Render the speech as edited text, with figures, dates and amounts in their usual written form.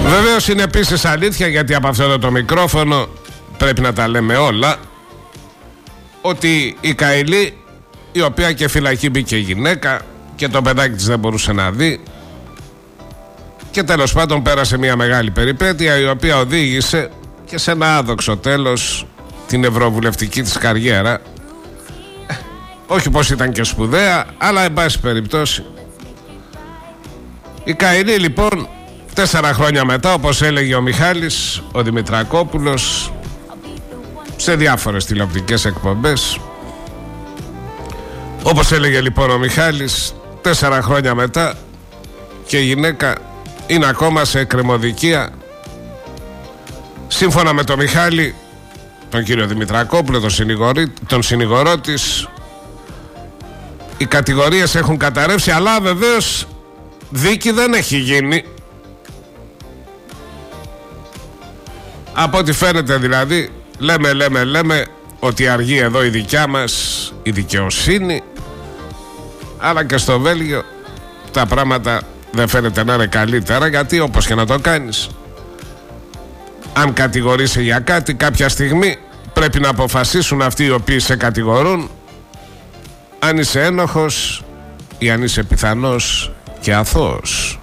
Βεβαίως είναι επίσης αλήθεια, γιατί από αυτό το μικρόφωνο πρέπει να τα λέμε όλα, ότι η Καηλή, η οποία και φυλακή μπήκε γυναίκα και το παιδάκι της δεν μπορούσε να δει, και τέλος πάντων πέρασε μια μεγάλη περιπέτεια η οποία οδήγησε και σε ένα άδοξο τέλος την ευρωβουλευτική της καριέρα. Όχι πως ήταν και σπουδαία, αλλά εν πάση περιπτώσει η Καηλή λοιπόν 4 χρόνια μετά, όπως έλεγε ο Μιχάλης ο Δημητρακόπουλος σε διάφορες τηλεοπτικές εκπομπές, όπως έλεγε λοιπόν ο Μιχάλης, 4 χρόνια μετά και η γυναίκα είναι ακόμα σε εκκρεμωδικία. Σύμφωνα με τον Μιχάλη, τον κύριο Δημητρακόπουλο, τον συνηγορό της, οι κατηγορίες έχουν καταρρεύσει, αλλά βεβαίως δίκη δεν έχει γίνει. Από ό,τι φαίνεται δηλαδή, λέμε ότι αργεί εδώ η δικιά μας η δικαιοσύνη, αλλά και στο Βέλγιο τα πράγματα δεν φαίνεται να είναι καλύτερα, γιατί όπως και να το κάνεις, αν κατηγορείσαι για κάτι, κάποια στιγμή πρέπει να αποφασίσουν αυτοί οι οποίοι σε κατηγορούν αν είσαι ένοχος ή αν είσαι πιθανός και αθώος.